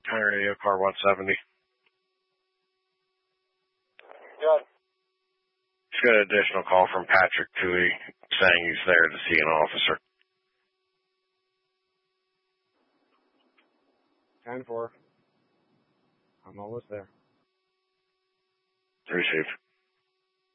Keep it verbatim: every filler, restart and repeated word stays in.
County Radio, car one seventy. Good. Just got an additional call from Patrick Toohey saying he's there to see an officer. ten four. I'm almost there. Received.